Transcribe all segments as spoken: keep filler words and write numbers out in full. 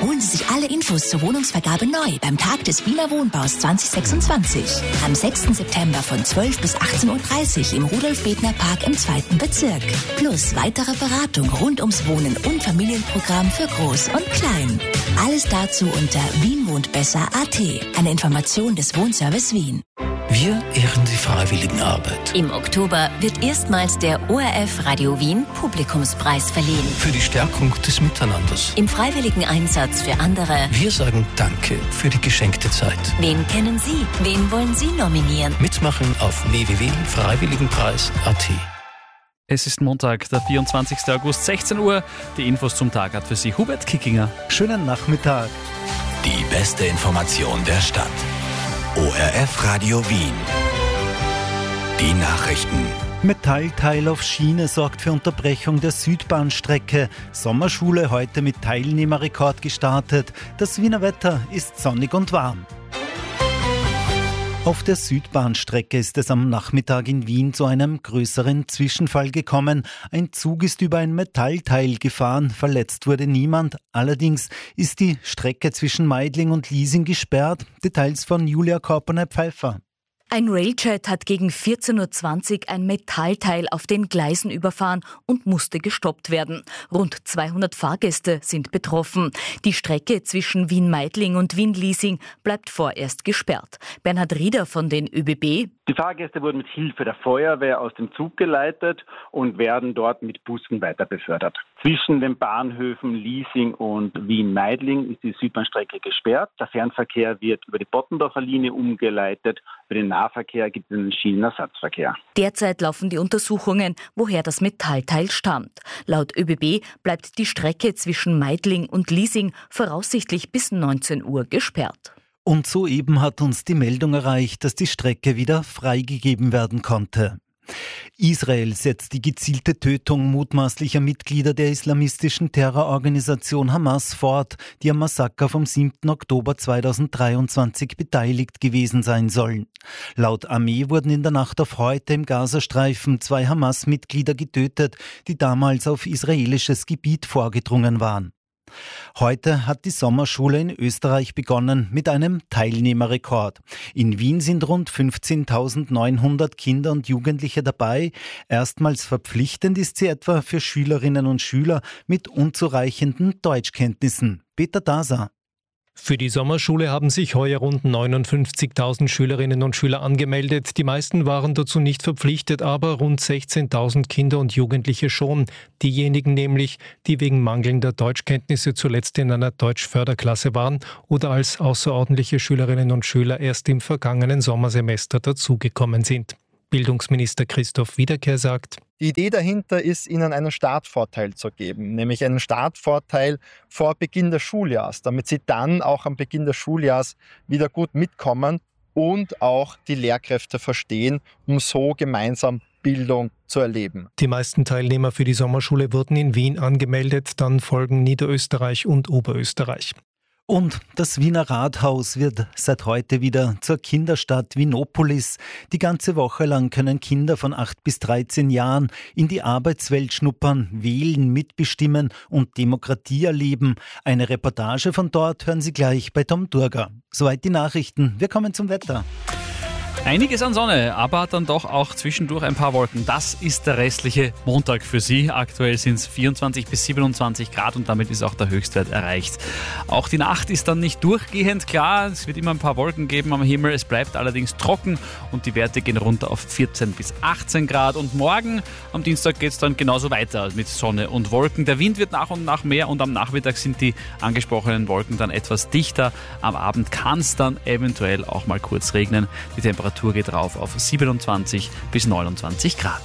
Holen Sie sich alle Infos zur Wohnungsvergabe neu beim Tag des Wiener Wohnbaus zwanzig sechsundzwanzig. Am sechsten September von zwölf bis achtzehn Uhr dreißig im Rudolf-Bedner-Park im zweiten Bezirk. Plus weitere Beratung rund ums Wohnen und Familienprogramm für Groß und Klein. Alles dazu unter wien wohnt besser punkt a t. Eine Information des Wohnservice Wien. Wir ehren die Freiwilligenarbeit. Im Oktober wird erstmals der O R F Radio Wien Publikumspreis verliehen. Für die Stärkung des Miteinanders. Im freiwilligen Einsatz für andere. Wir sagen Danke für die geschenkte Zeit. Wen kennen Sie? Wen wollen Sie nominieren? Mitmachen auf w w w punkt freiwilligenpreis punkt a t. Es ist Montag, der vierundzwanzigsten August, sechzehn Uhr. Die Infos zum Tag hat für Sie Hubert Kickinger. Schönen Nachmittag. Die beste Information der Stadt. O R F Radio Wien. Die Nachrichten. Metallteil auf Schiene sorgt für Unterbrechung der Südbahnstrecke. Sommerschule heute mit Teilnehmerrekord gestartet. Das Wiener Wetter ist sonnig und warm. Auf der Südbahnstrecke ist es am Nachmittag in Wien zu einem größeren Zwischenfall gekommen. Ein Zug ist über ein Metallteil gefahren, verletzt wurde niemand. Allerdings ist die Strecke zwischen Meidling und Liesing gesperrt. Details von Julia Korpner-Pfeiffer. Ein Railjet hat gegen vierzehn Uhr zwanzig ein Metallteil auf den Gleisen überfahren und musste gestoppt werden. Rund zweihundert Fahrgäste sind betroffen. Die Strecke zwischen Wien-Meidling und Wien-Liesing bleibt vorerst gesperrt. Bernhard Rieder von den ÖBB. Die Fahrgäste wurden mit Hilfe der Feuerwehr aus dem Zug geleitet und werden dort mit Bussen weiter befördert. Zwischen den Bahnhöfen Liesing und Wien-Meidling ist die Südbahnstrecke gesperrt. Der Fernverkehr wird über die Bottendorfer Linie umgeleitet. Für den Nahverkehr gibt es einen Schienenersatzverkehr. Derzeit laufen die Untersuchungen, woher das Metallteil stammt. Laut ÖBB bleibt die Strecke zwischen Meidling und Liesing voraussichtlich bis neunzehn Uhr gesperrt. Und soeben hat uns die Meldung erreicht, dass die Strecke wieder freigegeben werden konnte. Israel setzt die gezielte Tötung mutmaßlicher Mitglieder der islamistischen Terrororganisation Hamas fort, die am Massaker vom siebten Oktober zweitausenddreiundzwanzig beteiligt gewesen sein sollen. Laut Armee wurden in der Nacht auf heute im Gazastreifen zwei Hamas-Mitglieder getötet, die damals auf israelisches Gebiet vorgedrungen waren. Heute hat die Sommerschule in Österreich begonnen mit einem Teilnehmerrekord. In Wien sind rund fünfzehntausendneunhundert Kinder und Jugendliche dabei. Erstmals verpflichtend ist sie etwa für Schülerinnen und Schüler mit unzureichenden Deutschkenntnissen. Peter Daser. Für die Sommerschule haben sich heuer rund neunundfünfzigtausend Schülerinnen und Schüler angemeldet. Die meisten waren dazu nicht verpflichtet, aber rund sechzehntausend Kinder und Jugendliche schon. Diejenigen nämlich, die wegen mangelnder Deutschkenntnisse zuletzt in einer Deutschförderklasse waren oder als außerordentliche Schülerinnen und Schüler erst im vergangenen Sommersemester dazugekommen sind. Bildungsminister Christoph Wiederkehr sagt: Die Idee dahinter ist, ihnen einen Startvorteil zu geben, nämlich einen Startvorteil vor Beginn des Schuljahrs, damit sie dann auch am Beginn des Schuljahrs wieder gut mitkommen und auch die Lehrkräfte verstehen, um so gemeinsam Bildung zu erleben. Die meisten Teilnehmer für die Sommerschule wurden in Wien angemeldet, dann folgen Niederösterreich und Oberösterreich. Und das Wiener Rathaus wird seit heute wieder zur Kinderstadt Wienopolis. Die ganze Woche lang können Kinder von acht bis dreizehn Jahren in die Arbeitswelt schnuppern, wählen, mitbestimmen und Demokratie erleben. Eine Reportage von dort hören Sie gleich bei Tom Durger. Soweit die Nachrichten. Wir kommen zum Wetter. Einiges an Sonne, aber dann doch auch zwischendurch ein paar Wolken. Das ist der restliche Montag für Sie. Aktuell sind es vierundzwanzig bis siebenundzwanzig Grad und damit ist auch der Höchstwert erreicht. Auch die Nacht ist dann nicht durchgehend klar. Es wird immer ein paar Wolken geben am Himmel. Es bleibt allerdings trocken und die Werte gehen runter auf vierzehn bis achtzehn Grad. Und morgen, am Dienstag, geht es dann genauso weiter mit Sonne und Wolken. Der Wind wird nach und nach mehr und am Nachmittag sind die angesprochenen Wolken dann etwas dichter. Am Abend kann es dann eventuell auch mal kurz regnen. Die Temperatur geht rauf auf siebenundzwanzig bis neunundzwanzig Grad.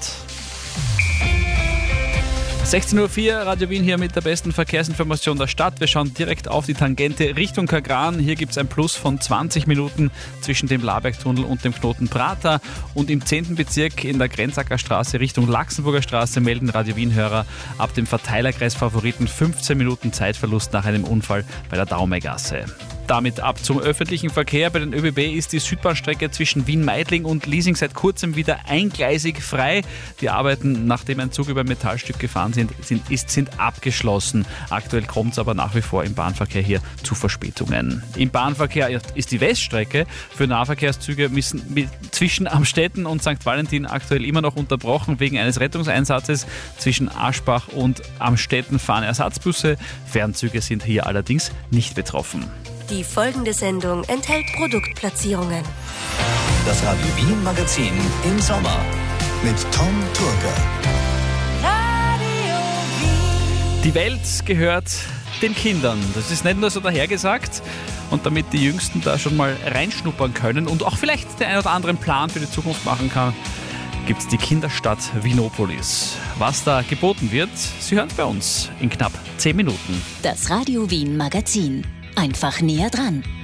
sechzehn Uhr vier, Radio Wien hier mit der besten Verkehrsinformation der Stadt. Wir schauen direkt auf die Tangente Richtung Kagran. Hier gibt es ein Plus von zwanzig Minuten zwischen dem Labergtunnel und dem Knoten Prater. Und im zehnten Bezirk in der Grenzacker Straße Richtung Laxenburger Straße melden Radio Wien-Hörer ab dem Verteilerkreis Favoriten fünfzehn Minuten Zeitverlust nach einem Unfall bei der Daumegasse. damit ab zum öffentlichen Verkehr. Bei den ÖBB ist die Südbahnstrecke zwischen Wien-Meidling und Liesing seit kurzem wieder eingleisig frei. Die Arbeiten, nachdem ein Zug über ein Metallstück gefahren sind, sind, ist, sind abgeschlossen. Aktuell kommt es aber nach wie vor im Bahnverkehr hier zu Verspätungen. Im Bahnverkehr ist die Weststrecke für Nahverkehrszüge müssen zwischen Amstetten und Sankt Valentin aktuell immer noch unterbrochen wegen eines Rettungseinsatzes. Zwischen Aschbach und Amstetten fahren Ersatzbusse. Fernzüge sind hier allerdings nicht betroffen. Die folgende Sendung enthält Produktplatzierungen. Das Radio Wien Magazin im Sommer mit Tom Turger. Die Welt gehört den Kindern. Das ist nicht nur so dahergesagt. Und damit die Jüngsten da schon mal reinschnuppern können und auch vielleicht den einen oder anderen Plan für die Zukunft machen kann, gibt es die Kinderstadt Wienopolis. Was da geboten wird, Sie hören es bei uns in knapp zehn Minuten. Das Radio Wien Magazin. Einfach näher dran.